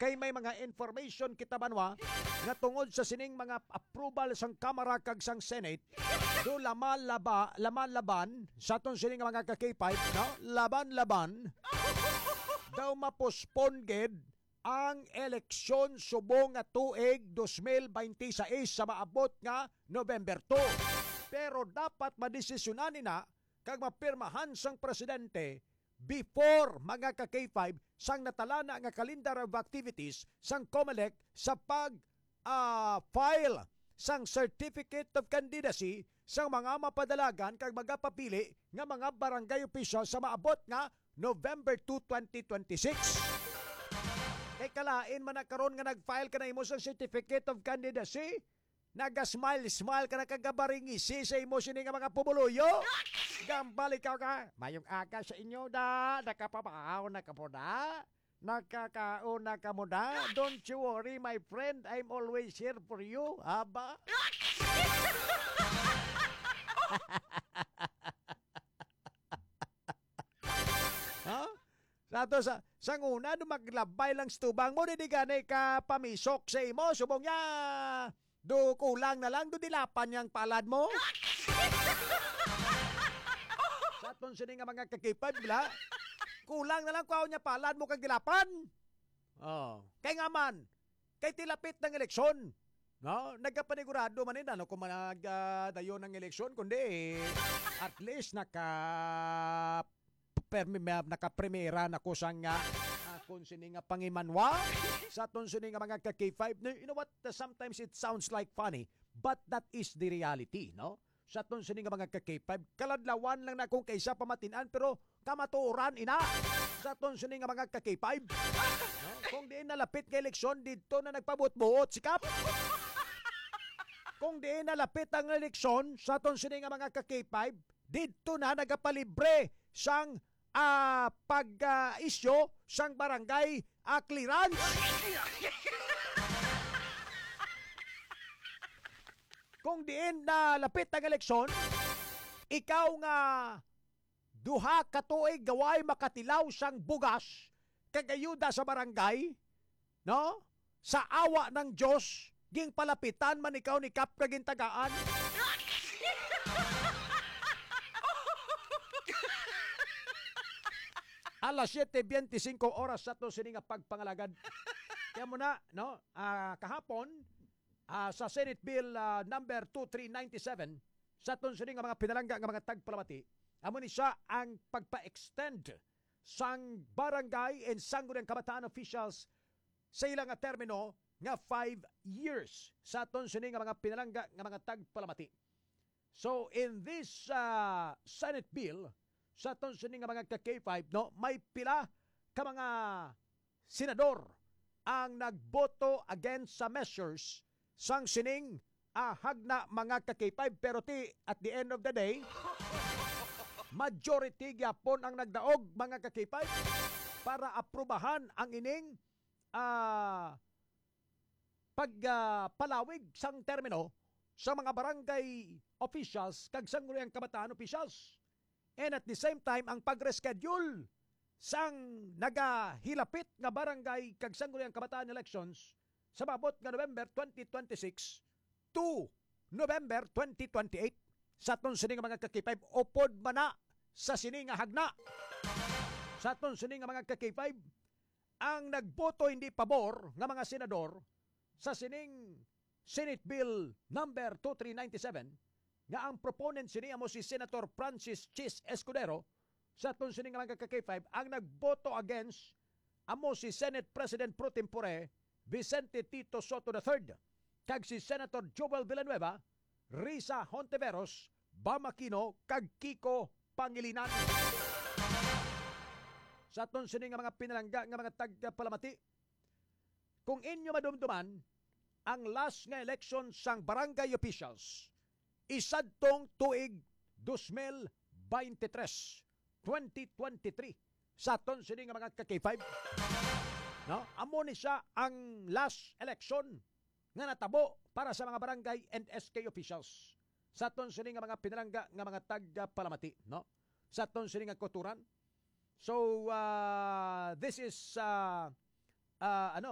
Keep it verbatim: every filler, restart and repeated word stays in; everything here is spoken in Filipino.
kay may mga information kita banwa nga tungod sa sining mga approval sang Kamara kag sang Senate do laman laba laman laban sa ton sining mga ka K five no laban-laban daw mapospon gid ang eleksyon subong nga tuig twenty twenty-six sa maabot nga November two. Pero dapat madesisyonan nina kag mapirmahan sang presidente before mga ka K five sang natalana nga calendar of activities sang COMELEC sa pag uh, file sang certificate of candidacy sang mga mapadalagan kag magapapili nga mga barangay officials sa maabot nga November two, twenty twenty-six. Kay kalain man na karon nga nag-file ka na imo sa certificate of candidacy, naga-smile-smile ka na kagabaringisi sa imo sini nga mga pumuluyo. Gambal ikaw ka, mayong aga sa inyo da, nakapapakaw na ka po da, nakakaon na ka mo da. Don't you worry my friend, I'm always here for you, aba. Ha? Sa to sa sa nguna do maglabay lang stubang mo di ganay ka pamisok sa imo subong ya. Do kulang na lang do dilapan yang palad mo. Sa ton sini nga mga kakipad bila. Kulang na lang kuaw nya palad mo kag dilapan. Oh, kay nga man kay tilapit ng eleksyon. No, nagkapanigurado man nila no kung managdayon uh, ng eleksyon kundi eh, at least naka permi naka-primera na ko sang nga uh, kung sini nga pangimanwa sa ton sini nga mga ka K five. You know what? Uh, sometimes it sounds like funny, but that is the reality, no? Sa ton sini nga mga ka K five, kaladlawan lang na kung kaysa pamatinan pero kamaturan ina sa ton sini nga mga ka K five. No? Kung di nalapit kay eleksyon dito na nagpabut-buot sikap. Kung di nalapit ang eleksyon sa ton sini nga mga ka K five, dito na nagapalibre sang uh, pag-isyo uh, sang barangay uh, clearance. Kung diin na lapit ang eleksyon, ikaw nga duha ka tuig gaway makatilaw sang bugas kagayuda sa barangay, no? Sa awa ng Diyos, ging palapitan man ikaw ni Kap kagintagaan. Alas siete twenty-cinco oras sa to sini nga pagpangalagad. Kaya mo na, no? Uh, kahapon, uh, sa Senate Bill uh, number twenty-three ninety-seven, sa to sini nga mga pinalangga nga mga tagpalamati, amo ni siya ang pagpa-extend sang barangay and sangguniang kabataan officials sa ilang nga termino nga five years sa to sini nga mga pinalangga nga mga tagpalamati. So in this uh, Senate Bill, sa ton sini nga mga ka K five, no, may pila ka mga senador ang nagboto against sa measures sang sining ahag na mga ka K five, pero ti at the end of the day majority gyapon ang nagdaog mga ka K five para aprubahan ang ining uh, pagpalawig uh, sang termino sa mga barangay officials kag sangguniang kabataan officials. And at the same time, ang pag-reschedule sang nagahilapit nga barangay kag sangguniang kabataan elections sa mabot nga November twenty twenty-six to November twenty twenty-eight sa ton sini nga mga ka K five upod man na sa sini nga hagna. Sa ton sini nga mga ka K five, ang nagboto hindi pabor nga mga senador sa sining Senate Bill number twenty-three ninety-seven nga ang proponent sini amo si Senator Francis Chis Escudero. Sa ton sini nga mga ka K five, ang nagboto against amo si Senate President Pro Tempore Vicente Tito Soto the third kag si Senator Joel Villanueva, Risa Hontiveros, Bam Aquino kag Kiko Pangilinan. Sa ton sini nga mga pinalangga nga mga tagpalamati, kung inyo madumduman ang last nga election sang barangay officials isadtong tuig twenty twenty-three, twenty twenty-three sa ton sini nga mga ka K five, no, amo ni siya ang last election nga natabo para sa mga barangay and S K officials sa ton sini nga mga pinalangga nga mga tagpalamati, no, sa ton sini nga kuturan. So uh, this is uh, uh, ano